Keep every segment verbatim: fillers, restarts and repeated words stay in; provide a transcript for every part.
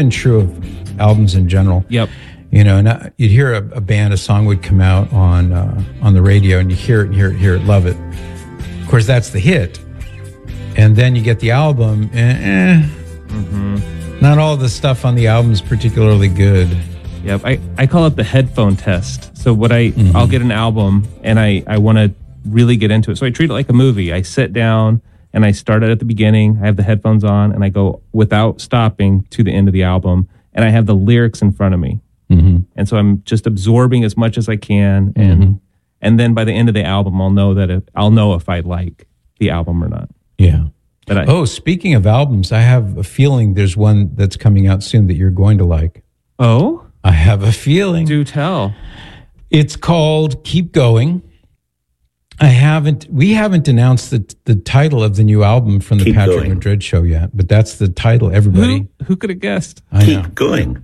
been true of albums in general. Yep. You know, and uh, you'd hear a, a band, a song would come out on uh, on the radio, and you hear it, and hear it, hear it, love it. Of course, that's the hit. And then you get the album, eh, eh. Mm-hmm. Not all the stuff on the album is particularly good. Yep. I, I call it the headphone test. So what I, Mm-hmm. I'll get an album, and I, I want to really get into it. So I treat it like a movie. I sit down, and I start it at the beginning. I have the headphones on, and I go without stopping to the end of the album, and I have the lyrics in front of me. Mm-hmm. And so I'm just absorbing as much as I can, and Mm-hmm. and then by the end of the album, I'll know that if, I'll know if I like the album or not. Yeah. But I, Oh, speaking of albums, I have a feeling there's one that's coming out soon that you're going to like. oh, I have a feeling. do tell. It's called Keep Going. I haven't, we haven't announced the the title of the new album from the Keep Patrick Going. Madrid show yet, but that's the title, everybody. Who who could have guessed? I Keep know. going.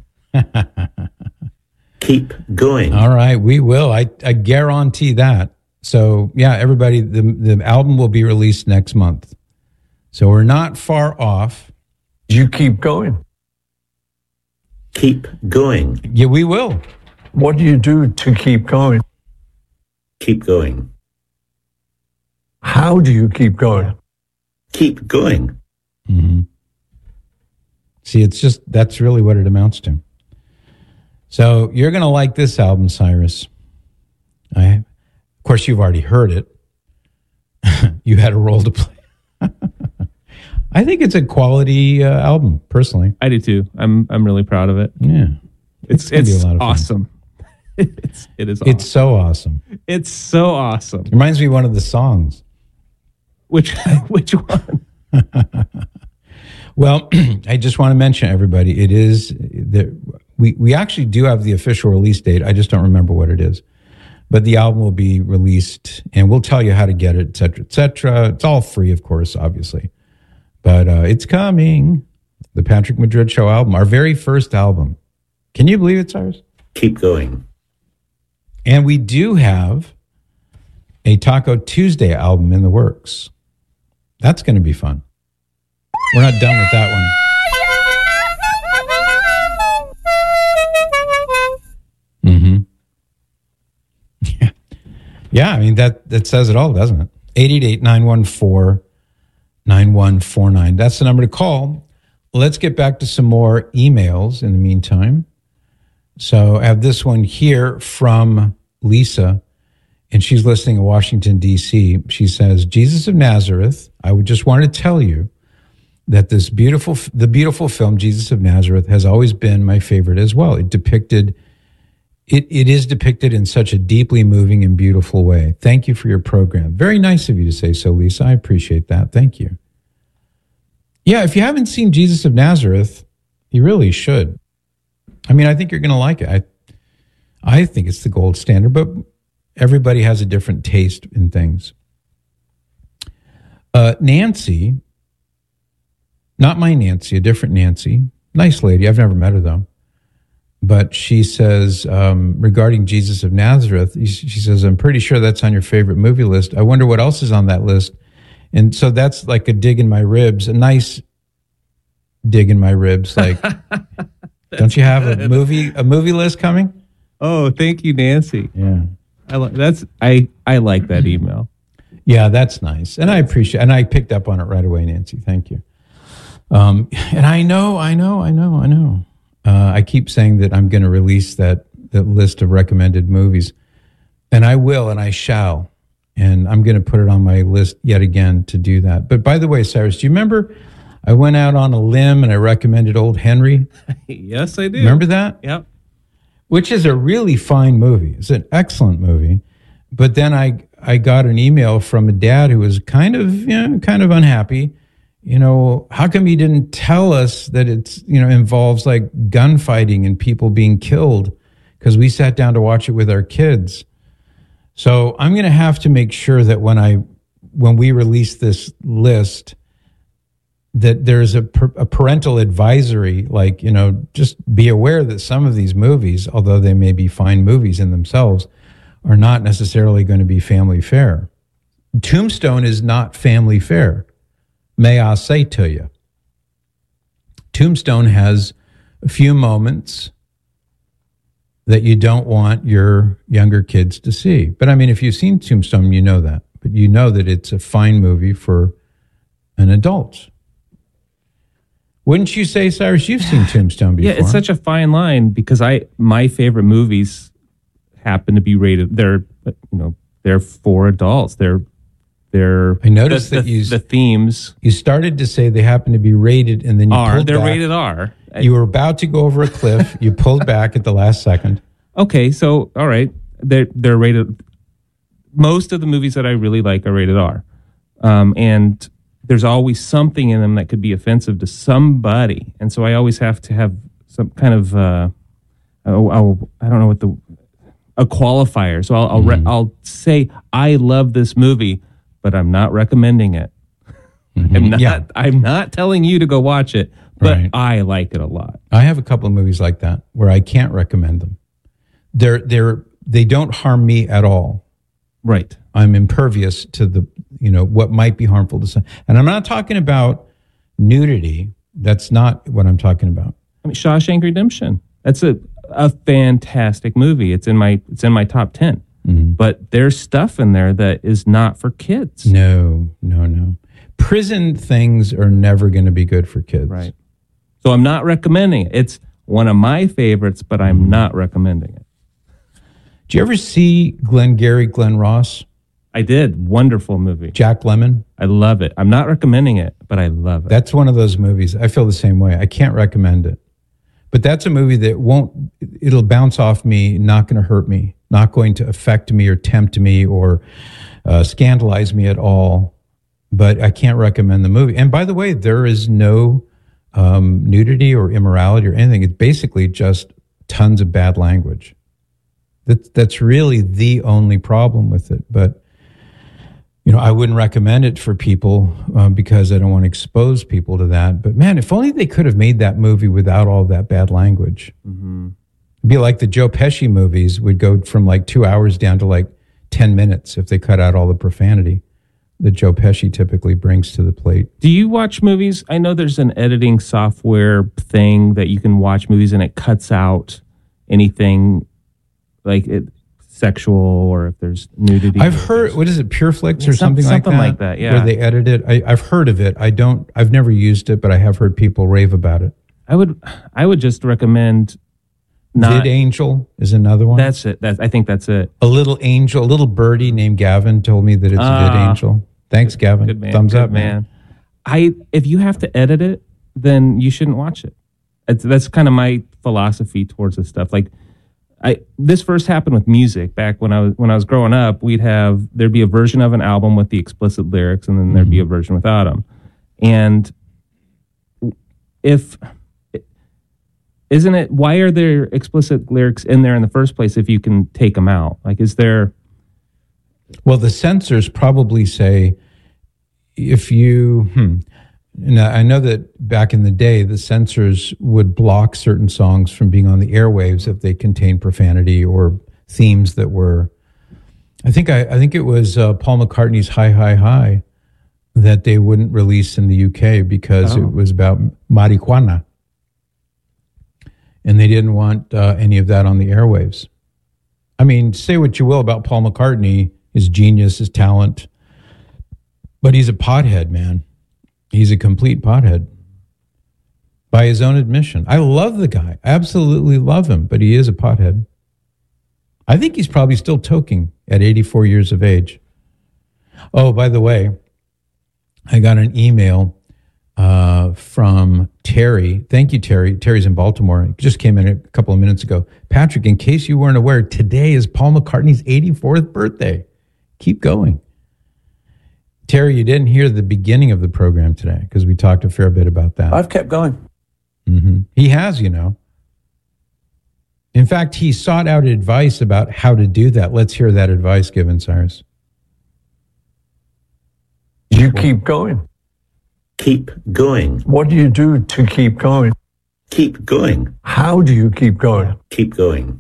Keep going. All right, we will. I, I guarantee that. So, yeah, everybody, the, the album will be released next month. So we're not far off. You keep going. Keep going. Yeah, we will. What do you do to keep going? Keep going. How do you keep going? Keep going. Mm-hmm. See, it's just, that's really what it amounts to. So you're going to like this album, Cyrus. I, of course, you've already heard it. You had a role to play. I think it's a quality uh, album, personally. I do too. I'm I'm really proud of it. Yeah. It's gonna be it's a lot of fun. awesome. it's it is. Awesome. It's so awesome. It's so awesome. It reminds me of one of the songs. Which which one? Well, I just want to mention, everybody, it is the we we actually do have the official release date. I just don't remember what it is, but the album will be released, and we'll tell you how to get it, et cetera, et cetera. It's all free, of course, obviously, but uh, it's coming. The Patrick Madrid Show album, our very first album. Can you believe it, Cyrus? Keep going. And we do have a Taco Tuesday album in the works. That's going to be fun. We're not done with that one. Mm-hmm. Yeah. Yeah, I mean, that, that says it all, doesn't it? eight eight eight, nine one four, nine one four nine. That's the number to call. Let's get back to some more emails in the meantime. So I have this one here from Lisa, and she's listening in Washington, D C. She says, Jesus of Nazareth, I would just want to tell you that this beautiful, the beautiful film, Jesus of Nazareth, has always been my favorite as well. It depicted, it, it is depicted in such a deeply moving and beautiful way. Thank you for your program. Very nice of you to say so, Lisa. I appreciate that. Thank you. Yeah, if you haven't seen Jesus of Nazareth, you really should. I mean, I think you're going to like it. I, I think it's the gold standard, but everybody has a different taste in things. Uh, Nancy, not my Nancy, a different Nancy, nice lady. I've never met her though. But she says, um, regarding Jesus of Nazareth, she says, I'm pretty sure that's on your favorite movie list. I wonder what else is on that list. And so that's like a dig in my ribs, a nice dig in my ribs. Like, don't you have good. a movie, a movie list coming? Oh, thank you, Nancy. Yeah. I like that's I I like that email. Yeah, that's nice. And I appreciate, and I picked up on it right away, Nancy. Thank you. Um, and I know, I know, I know, I know. Uh, I keep saying that I'm going to release that, that list of recommended movies, and I will, and I shall. And I'm going to put it on my list yet again to do that. But by the way, Cyrus, do you remember I went out on a limb and I recommended Old Henry? Yes, I do. Remember that? Yep. Which is a really fine movie. It's an excellent movie. But then I I got an email from a dad who was kind of, you know, kind of unhappy. You know, how come you didn't tell us that it's, you know, involves like gunfighting and people being killed? Because we sat down to watch it with our kids. So I'm going to have to make sure that when I when we release this list, that there's a, a parental advisory, like, you know, just be aware that some of these movies, although they may be fine movies in themselves, are not necessarily going to be family fare. Tombstone is not family fare, may I say to you. Tombstone has a few moments that you don't want your younger kids to see. But I mean, if you've seen Tombstone, you know that. But you know that it's a fine movie for an adult. Wouldn't you say, Cyrus, you've seen Tombstone before? Yeah, it's such a fine line because I my favorite movies happen to be rated. They're you know they're for adults. They're they're. I noticed the, that the, you the themes you started to say they happen to be rated, and then you are pulled they're back. rated R. You were about to go over a cliff. You pulled back at the last second. Okay, so all right, they're they're rated. Most of the movies that I really like are rated R, um, and there's always something in them that could be offensive to somebody, and so I always have to have some kind of uh, oh, oh, I don't know what the a qualifier. So I'll I'll, re- Mm-hmm. I'll say I love this movie, but I'm not recommending it. Mm-hmm. I'm not. Yeah. I'm not telling you to go watch it, but Right. I like it a lot. I have a couple of movies like that where I can't recommend them. They're they're they don't harm me at all. Right. I'm impervious to the you know what might be harmful to some. And I'm not talking about nudity. That's not what I'm talking about. I mean, Shawshank Redemption. That's a a fantastic movie. It's in my it's in my top ten. Mm-hmm. But there's stuff in there that is not for kids. No, no, no. Prison things are never going to be good for kids. Right. So I'm not recommending it. It's one of my favorites, but I'm not recommending it. Did you ever see Glengarry Glen Ross? I did. Wonderful movie. Jack Lemmon? I love it. I'm not recommending it, but I love it. That's one of those movies. I feel the same way. I can't recommend it. But that's a movie that won't, it'll bounce off me, not going to hurt me, not going to affect me or tempt me or uh, scandalize me at all. But I can't recommend the movie. And by the way, there is no um, nudity or immorality or anything. It's basically just tons of bad language. That, that's really the only problem with it. But, you know, I wouldn't recommend it for people uh, because I don't want to expose people to that. But man, if only they could have made that movie without all that bad language. Mm-hmm. It'd be like the Joe Pesci movies would go from like two hours down to like ten minutes if they cut out all the profanity that Joe Pesci typically brings to the plate. Do you watch movies? I know there's an editing software thing that you can watch movies and it cuts out anything like it sexual or if there's nudity. I've heard, what is it, Pureflix or Some- something, like something that? like that, yeah. Where they edit it. I, I've heard of it. I don't, I've never used it, but I have heard people rave about it. I would I would just recommend not. Vid Angel is another one. That's it. That's, I think that's it. a little angel, a little birdie named Gavin told me that it's Ah. Vid Angel. Thanks, Gavin. Good man. Thumbs good up, man. I if you have to edit it, then you shouldn't watch it. It's, that's kind of my philosophy towards this stuff. Like, I this first happened with music back when I was when I was growing up. We'd have there'd be a version of an album with the explicit lyrics, and then there'd be a version without them. And if isn't it why are there explicit lyrics in there in the first place if you can take them out? Like, is there? Well, the censors probably say if you, hmm, now I know that back in the day, the censors would block certain songs from being on the airwaves if they contained profanity or themes that were, I think I, I think it was uh, Paul McCartney's Hi, Hi, Hi that they wouldn't release in the U K because Oh. it was about marijuana. And they didn't want uh, any of that on the airwaves. I mean, say what you will about Paul McCartney, his genius, his talent, but he's a pothead, man. He's a complete pothead by his own admission. I love the guy. I absolutely love him, but he is a pothead. I think he's probably still toking at eighty-four years of age. Oh, by the way, I got an email uh, from Terry. Thank you, Terry. Terry's in Baltimore. It just came in a couple of minutes ago. Patrick, in case you weren't aware, today is Paul McCartney's eighty-fourth birthday. Keep going. Terry, you didn't hear the beginning of the program today because we talked a fair bit about that. I've kept going. Mm-hmm. He has, you know. In fact, he sought out advice about how to do that. Let's hear that advice given, Cyrus. You keep going. Keep going. What do you do to keep going? Keep going. How do you keep going? Keep going.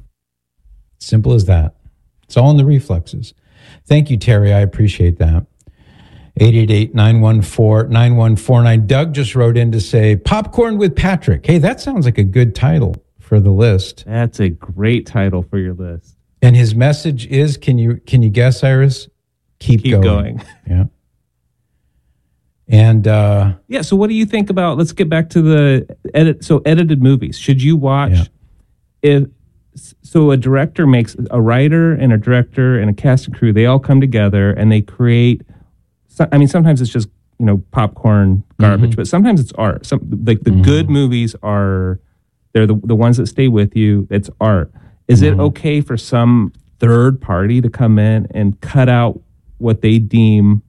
Simple as that. It's all in the reflexes. Thank you, Terry. I appreciate that. eight eight eight, nine one four, nine one four nine. Doug just wrote in to say, Popcorn with Patrick. Hey, that sounds like a good title for the list. That's a great title for your list. And his message is, can you can you guess, Iris? Keep, Keep going. going. Yeah. And uh, yeah, so what do you think about, let's get back to the edit. So edited movies, should you watch, Yeah. if, so a director makes, a writer and a director and a cast and crew, they all come together and they create, so, I mean, sometimes it's just, you know, popcorn garbage, but sometimes it's art. Some, like the good movies are, they're the, the ones that stay with you. It's art. Is it okay for some third party to come in and cut out what they deem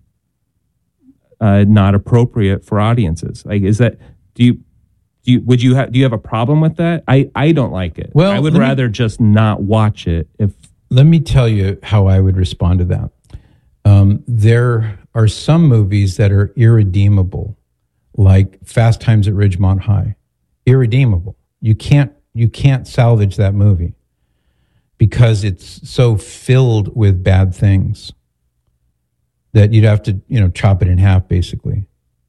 uh, not appropriate for audiences? Like, is that, do you, do you, would you have, do you have a problem with that? I, I don't like it. Well, I would let me- rather just not watch it if, let me tell you how I would respond to that. Um, there are some movies that are irredeemable, like Fast Times at Ridgemont High. Irredeemable. You can't you can't salvage that movie because it's so filled with bad things that you'd have to, you know, chop it in half, basically.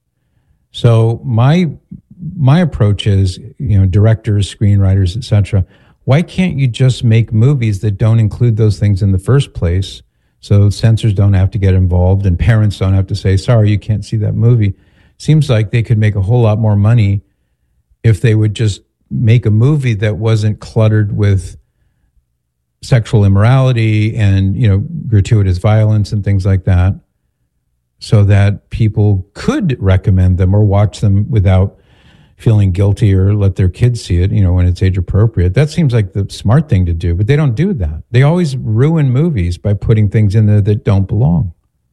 So my my approach is, you know, directors, screenwriters, et cetera. Why can't you just make movies that don't include those things in the first place? So censors don't have to get involved and parents don't have to say, sorry, you can't see that movie. Seems like they could make a whole lot more money if they would just make a movie that wasn't cluttered with sexual immorality and, you know, gratuitous violence and things like that, so that people could recommend them or watch them without feeling guilty or let their kids see it, you know, when it's age appropriate. That seems like the smart thing to do, but they don't do that. They always ruin movies by putting things in there that don't belong.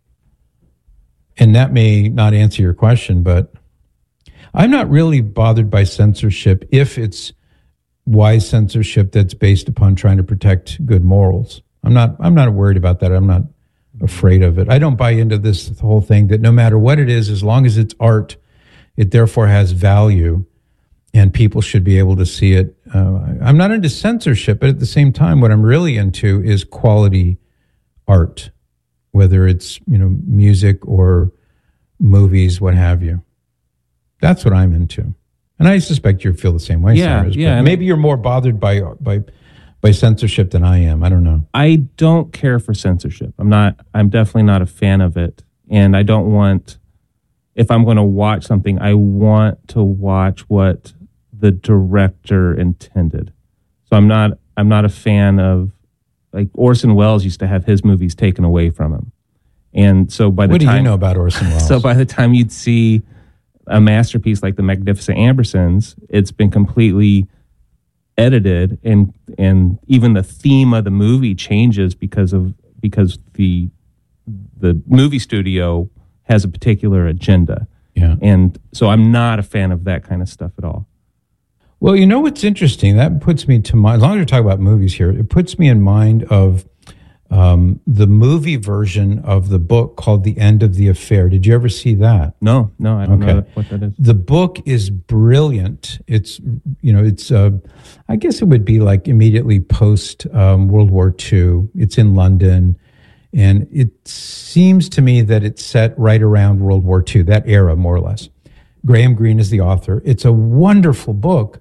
And that may not answer your question, but I'm not really bothered by censorship if it's wise censorship that's based upon trying to protect good morals. I'm not I'm not worried about that. I'm not afraid of it. I don't buy into this whole thing that no matter what it is, as long as it's art, it therefore has value and people should be able to see it. Uh, I'm not into censorship, but at the same time, what I'm really into is quality art, whether it's, you know, music or movies, what have you. That's what I'm into. And I suspect you feel the same way, Yeah, Cyrus, yeah, but and- maybe you're more bothered by by by censorship than I am. I don't know. I don't care for censorship. I'm not, I'm definitely not a fan of it. And I don't want, if I'm going to watch something, I want to watch what the director intended. So I'm not, I'm not a fan of, like, Orson Welles used to have his movies taken away from him. And so by the What do time, you know about Orson Welles? so by the time you'd see a masterpiece like The Magnificent Ambersons, it's been completely edited, and and even the theme of the movie changes because of because the the movie studio has a particular agenda. Yeah. And so I'm not a fan of that kind of stuff at all. Well, you know what's interesting? That puts me to mind, as long as you're talking about movies here, it puts me in mind of um, the movie version of the book called The End of the Affair. Did you ever see that? No, no, I don't Okay. know what that is. The book is brilliant. It's, you know, it's, uh, I guess it would be like immediately post um, World War Two. It's in London. And it seems to me that it's set right around World War Two, that era, more or less. Graham Greene is the author. It's a wonderful book.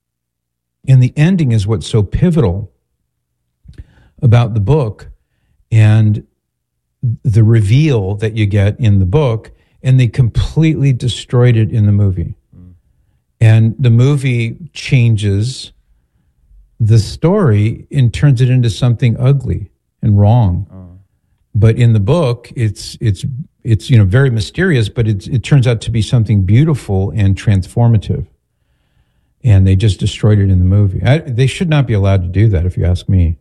And the ending is what's so pivotal about the book and the reveal that you get in the book. And they completely destroyed it in the movie. Mm. And the movie changes the story and turns it into something ugly and wrong. Oh. But in the book, it's it's it's you know very mysterious, but it's, it turns out to be something beautiful and transformative. And they just destroyed it in the movie. I, they should not be allowed to do that, if you ask me.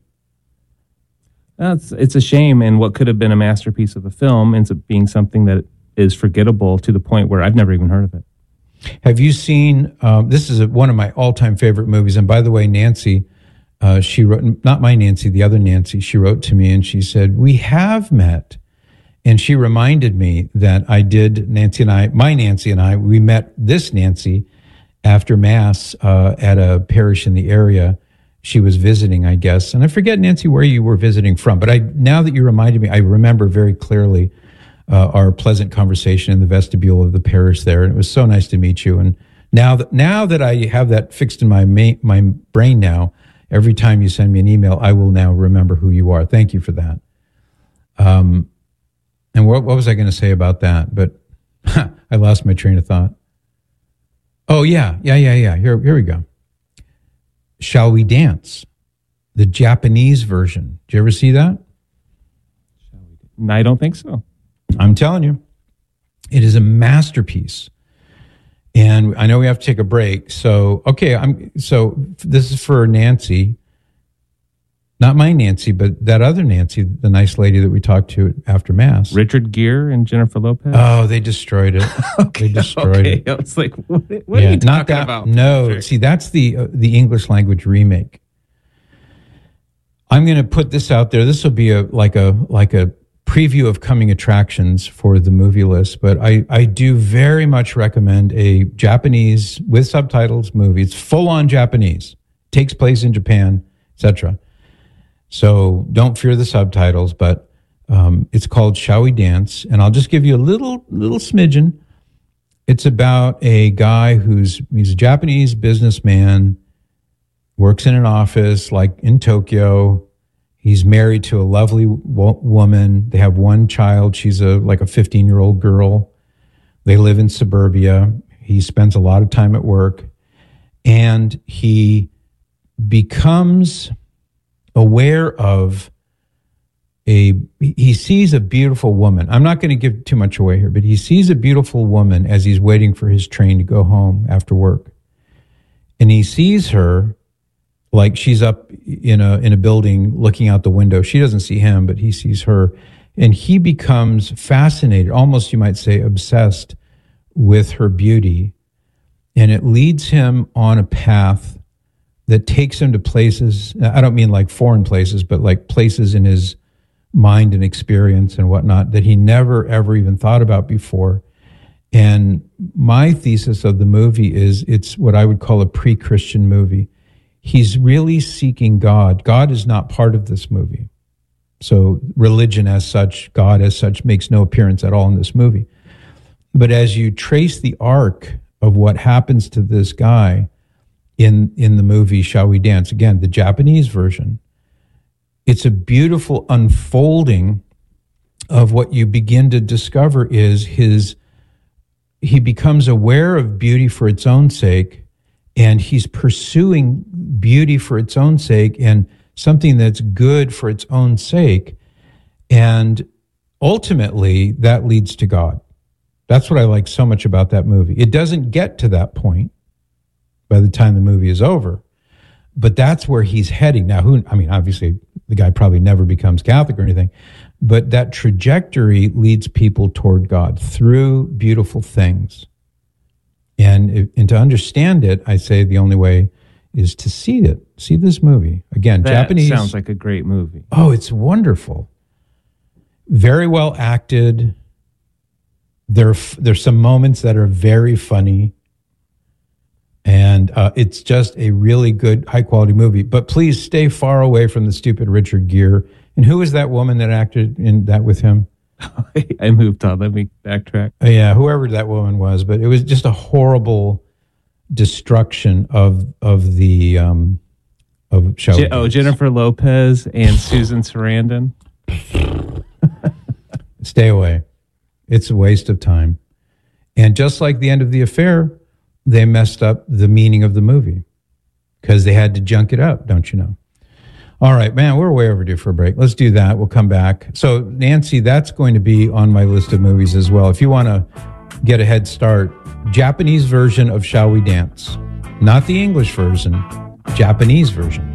That's it's a shame, and what could have been a masterpiece of a film ends up being something that is forgettable to the point where I've never even heard of it. Have you seen? Um, this is a, one of my all-time favorite movies. And by the way, Nancy. Uh, she wrote, not my Nancy, the other Nancy, she wrote to me and she said, we have met. And she reminded me that I did, Nancy and I, my Nancy and I, we met this Nancy after Mass uh, at a parish in the area. She was visiting, I guess. And I forget, Nancy, where you were visiting from. But I now that you reminded me, I remember very clearly uh, our pleasant conversation in the vestibule of the parish there. And it was so nice to meet you. And now that, now that I have that fixed in my ma- my brain now, every time you send me an email, I will now remember who you are. Thank you for that. Um, and what, what was I going to say about that? But I lost my train of thought. Oh, yeah, yeah, yeah, yeah. Here, here we go. Shall We Dance? The Japanese version. Did you ever see that? No, I don't think so. I'm telling you, it is a masterpiece. And I know we have to take a break. So, okay, I'm so this is for Nancy. Not my Nancy, but that other Nancy, the nice lady that we talked to after Mass. Richard Gere and Jennifer Lopez? Oh, they destroyed it. okay, They destroyed okay. it. I was like, what, what Yeah, are you talking not that, about? No, Sure. see, that's the uh, the English language remake. I'm going to put this out there. This will be a like a like a preview of coming attractions for the movie list. But I I do very much recommend a Japanese with subtitles movie. It's full on Japanese, takes place in Japan, et cetera. So don't fear the subtitles. But um, it's called Shall We Dance? And I'll just give you a little little smidgen. It's about a guy who's he's a Japanese businessman. Works in an office like in Tokyo. He's married to a lovely wo- woman. They have one child. She's a like a fifteen-year-old girl. They live in suburbia. He spends a lot of time at work. And he becomes aware of a, he sees a beautiful woman. I'm not going to give too much away here, but he sees a beautiful woman as he's waiting for his train to go home after work. And he sees her like she's up in a in a building looking out the window. She doesn't see him, but he sees her. And he becomes fascinated, almost you might say obsessed with her beauty. And it leads him on a path that takes him to places, I don't mean like foreign places, but like places in his mind and experience and whatnot that he never, ever even thought about before. And my thesis of the movie is it's what I would call a pre-Christian movie. He's really seeking God. God is not part of this movie. So religion as such, God as such, makes no appearance at all in this movie. But as you trace the arc of what happens to this guy in, in the movie Shall We Dance, again, the Japanese version, it's a beautiful unfolding of what you begin to discover is his, he becomes aware of beauty for its own sake, and he's pursuing beauty for its own sake and something that's good for its own sake. And ultimately, that leads to God. That's what I like so much about that movie. It doesn't get to that point by the time the movie is over, but that's where he's heading. Now, who, I mean, obviously, the guy probably never becomes Catholic or anything, but that trajectory leads people toward God through beautiful things. And, and to understand it, I say the only way is to see it. See this movie. Again, That Japanese. sounds like a great movie. Oh, it's wonderful. Very well acted. There, there's some moments that are very funny. And uh, it's just a really good, high-quality movie. But please stay far away from the stupid Richard Gere. And who was that woman that acted in that with him? I moved on. Let me backtrack. Uh, yeah, whoever that woman was, but it was just a horrible destruction of of the um, of Shall We Je- oh, Dance. Jennifer Lopez and Susan Sarandon. Stay away. It's a waste of time. And just like the end of The Affair, they messed up the meaning of the movie because they had to junk it up, don't you know? All right, man, we're way overdue for a break. Let's do that. We'll come back. So, Nancy, that's going to be on my list of movies as well. If you want to get a head start, Japanese version of Shall We Dance. Not the English version, Japanese version.